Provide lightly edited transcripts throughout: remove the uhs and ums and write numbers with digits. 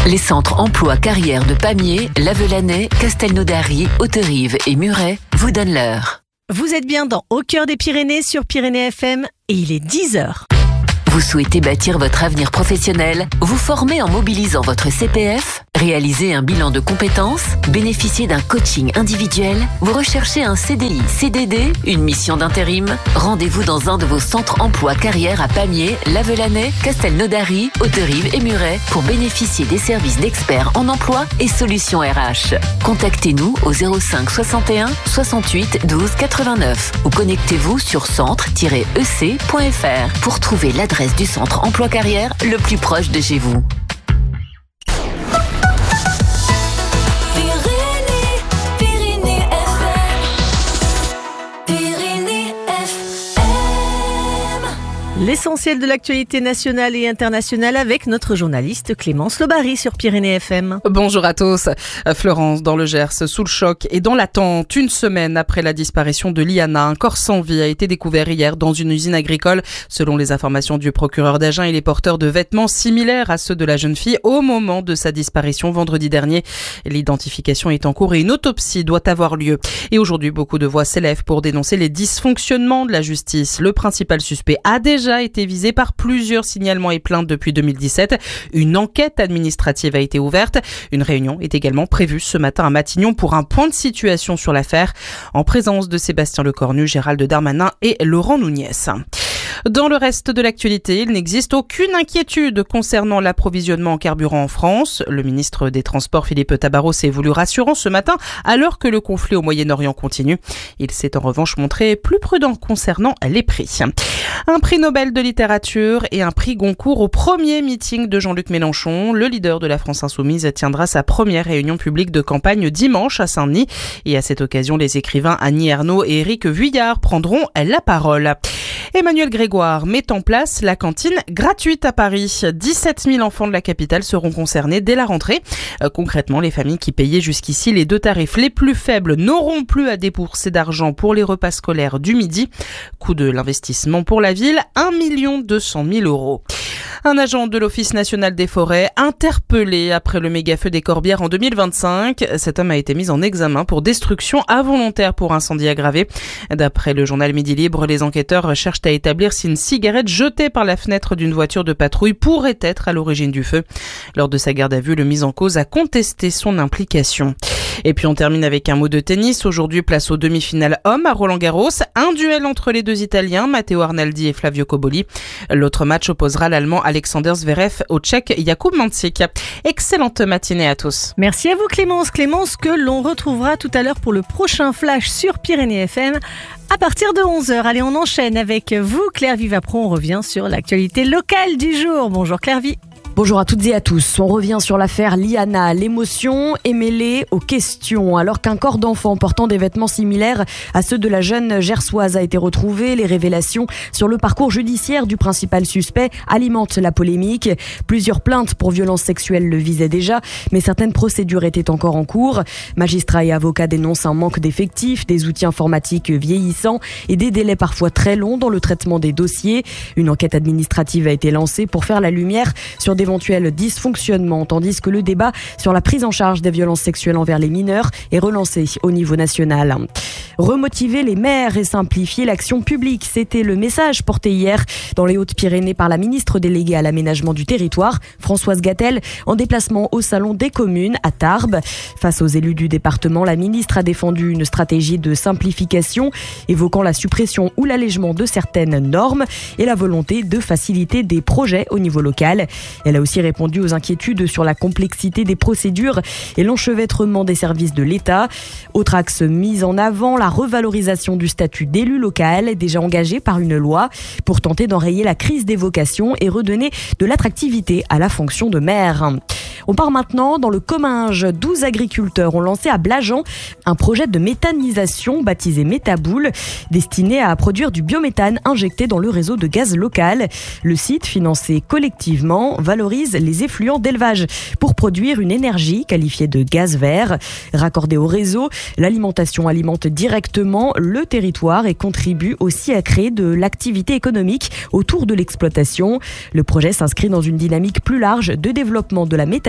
Les centres emploi carrière de Pamiers, Lavelanet, Castelnaudary, Hauterive et Muret vous donnent l'heure. Vous êtes bien dans Au cœur des Pyrénées sur Pyrénées FM et il est 10h. Vous souhaitez bâtir votre avenir professionnel, vous former en mobilisant votre CPF, réaliser un bilan de compétences, bénéficier d'un coaching individuel, vous recherchez un CDI, CDD, une mission d'intérim. Rendez-vous dans un de vos centres emploi carrière à Pamiers, Lavelanet, Castelnaudary, Hauterive et Muret pour bénéficier des services d'experts en emploi et solutions RH. Contactez-nous au 05 61 68 12 89 ou connectez-vous sur centre-ec.fr pour trouver l'adresse du centre emploi carrière le plus proche de chez vous. L'essentiel de l'actualité nationale et internationale avec notre journaliste Clémence Lobary sur Pyrénées FM. Bonjour à tous. Florence, dans le Gers, sous le choc et dans l'attente, une semaine après la disparition de Liana, un corps sans vie a été découvert hier dans une usine agricole. Selon les informations du procureur d'Agen, il est porteur de vêtements similaires à ceux de la jeune fille au moment de sa disparition vendredi dernier. L'identification est en cours et une autopsie doit avoir lieu. Et aujourd'hui, beaucoup de voix s'élèvent pour dénoncer les dysfonctionnements de la justice. Le principal suspect a déjà été visé par plusieurs signalements et plaintes depuis 2017. Une enquête administrative a été ouverte. Une réunion est également prévue ce matin à Matignon pour un point de situation sur l'affaire en présence de Sébastien Lecornu, Gérald Darmanin et Laurent Nunez. Dans le reste de l'actualité, il n'existe aucune inquiétude concernant l'approvisionnement en carburant en France. Le ministre des Transports, Philippe Tabarot, s'est voulu rassurant ce matin alors que le conflit au Moyen-Orient continue. Il s'est en revanche montré plus prudent concernant les prix. Un prix Nobel de littérature et un prix Goncourt au premier meeting de Jean-Luc Mélenchon. Le leader de la France Insoumise tiendra sa première réunion publique de campagne dimanche à Saint-Denis. Et à cette occasion, les écrivains Annie Ernaux et Éric Vuillard prendront la parole. Emmanuel Grégoire met en place la cantine gratuite à Paris. 17 000 enfants de la capitale seront concernés dès la rentrée. Concrètement, les familles qui payaient jusqu'ici les deux tarifs les plus faibles n'auront plus à débourser d'argent pour les repas scolaires du midi. Coût de l'investissement pour la ville, 1 200 000 €. Un agent de l'Office national des forêts interpellé après le méga-feu des Corbières en 2025. Cet homme a été mis en examen pour destruction involontaire pour incendie aggravé. D'après le journal Midi Libre, les enquêteurs cherchent à établir si une cigarette jetée par la fenêtre d'une voiture de patrouille pourrait être à l'origine du feu. Lors de sa garde à vue, le mis en cause a contesté son implication. Et puis on termine avec un mot de tennis. Aujourd'hui, place aux demi-finales hommes à Roland-Garros. Un duel entre les deux Italiens, Matteo Arnaldi et Flavio Cobolli. L'autre match opposera l'Allemand Alexander Zverev au Tchèque Jakub Mancic. Excellente matinée à tous. Merci à vous Clémence. Clémence que l'on retrouvera tout à l'heure pour le prochain flash sur Pyrénées FM à partir de 11h. Allez, on enchaîne avec vous Claire Vivapro. On revient sur l'actualité locale du jour. Bonjour Claire V. Bonjour à toutes et à tous. On revient sur l'affaire Liana. L'émotion est mêlée aux questions. Alors qu'un corps d'enfant portant des vêtements similaires à ceux de la jeune gersoise a été retrouvé, les révélations sur le parcours judiciaire du principal suspect alimentent la polémique. Plusieurs plaintes pour violences sexuelles le visaient déjà, mais certaines procédures étaient encore en cours. Magistrats et avocats dénoncent un manque d'effectifs, des outils informatiques vieillissants et des délais parfois très longs dans le traitement des dossiers. Une enquête administrative a été lancée pour faire la lumière sur d'éventuels dysfonctionnements, tandis que le débat sur la prise en charge des violences sexuelles envers les mineurs est relancé au niveau national. Remotiver les maires et simplifier l'action publique, c'était le message porté hier dans les Hautes-Pyrénées par la ministre déléguée à l'aménagement du territoire, Françoise Gatel, en déplacement au Salon des communes à Tarbes. Face aux élus du département, la ministre a défendu une stratégie de simplification, évoquant la suppression ou l'allègement de certaines normes et la volonté de faciliter des projets au niveau local. Elle a aussi répondu aux inquiétudes sur la complexité des procédures et l'enchevêtrement des services de l'État. Autre axe mis en avant, la revalorisation du statut d'élu local, déjà engagé par une loi, pour tenter d'enrayer la crise des vocations et redonner de l'attractivité à la fonction de maire. On part maintenant dans le Comminges. 12 agriculteurs ont lancé à Blajan un projet de méthanisation baptisé Métaboule, destiné à produire du biométhane injecté dans le réseau de gaz local. Le site, financé collectivement, valorise les effluents d'élevage pour produire une énergie qualifiée de gaz vert. Raccordée au réseau, l'alimentation alimente directement le territoire et contribue aussi à créer de l'activité économique autour de l'exploitation. Le projet s'inscrit dans une dynamique plus large de développement de la méthanisation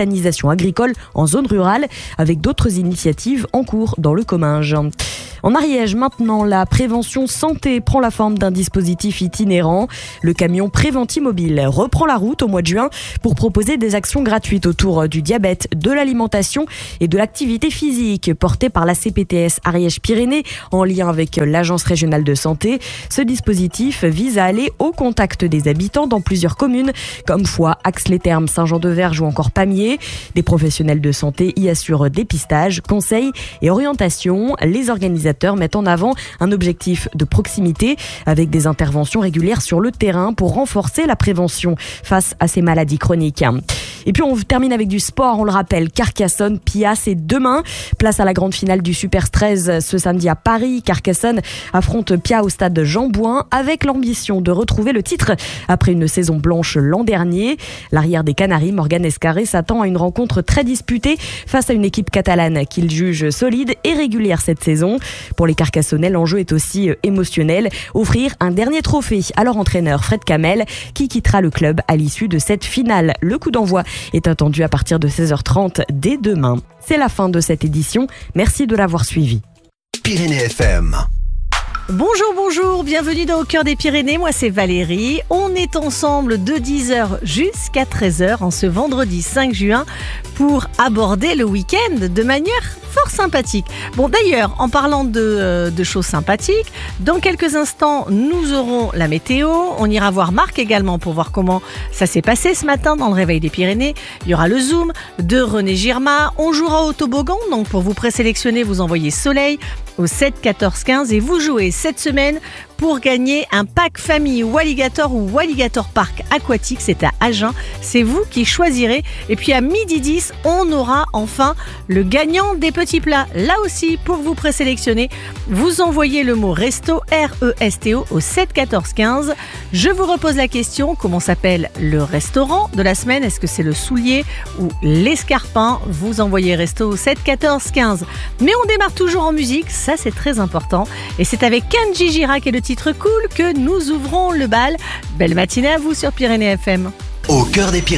l'urbanisation agricole en zone rurale, avec d'autres initiatives en cours dans le Comminges. En Ariège, maintenant, la prévention santé prend la forme d'un dispositif itinérant. Le camion Préventimobile reprend la route au mois de juin pour proposer des actions gratuites autour du diabète, de l'alimentation et de l'activité physique, portée par la CPTS Ariège-Pyrénées en lien avec l'Agence régionale de santé. Ce dispositif vise à aller au contact des habitants dans plusieurs communes comme Foix, Ax-les-Thermes, Saint-Jean-de-Verge ou encore Pamiers. Des professionnels de santé y assurent dépistage, conseils et orientation. Les organisateurs mettent en avant un objectif de proximité avec des interventions régulières sur le terrain pour renforcer la prévention face à ces maladies chroniques. Et puis on termine avec du sport, on le rappelle, Carcassonne-Pia, c'est demain. Place à la grande finale du Super 13 ce samedi à Paris. Carcassonne affronte Pia au stade Jean-Bouin avec l'ambition de retrouver le titre après une saison blanche l'an dernier. L'arrière des Canaries, Morgan Escarré, s'attend à une rencontre très disputée face à une équipe catalane qu'il juge solide et régulière cette saison. Pour les Carcassonnais, l'enjeu est aussi émotionnel, offrir un dernier trophée à leur entraîneur Fred Kamel qui quittera le club à l'issue de cette finale. Le coup d'envoi est attendu à partir de 16h30 dès demain. C'est la fin de cette édition. Merci de l'avoir suivi. Pyrénées FM. Bonjour, bienvenue dans Au cœur des Pyrénées, moi c'est Valérie. On est ensemble de 10h jusqu'à 13h en ce vendredi 5 juin pour aborder le week-end de manière fort sympathique. Bon d'ailleurs, en parlant de choses sympathiques, dans quelques instants nous aurons la météo, on ira voir Marc également pour voir comment ça s'est passé ce matin dans le réveil des Pyrénées. Il y aura le Zoom de René Girma, on jouera au toboggan, donc pour vous présélectionner vous envoyez Soleil au 7 14 15 et vous jouez cette semaine pour gagner un pack famille Walligator ou Walligator Park aquatique, c'est à Agen, c'est vous qui choisirez. Et puis à 12h10, on aura enfin le gagnant des petits plats. Là aussi, pour vous présélectionner, vous envoyez le mot resto, R-E-S-T-O au 7 14 15. Je vous repose la question, comment s'appelle le restaurant de la semaine? Est-ce que c'est le Soulier ou l'Escarpin? Vous envoyez resto au 7 14 15. Mais on démarre toujours en musique, ça c'est très important. Et c'est avec Kenji Girac et le titre Cool que nous ouvrons le bal. Belle matinée à vous sur Pyrénées FM. Au cœur des Pyrénées.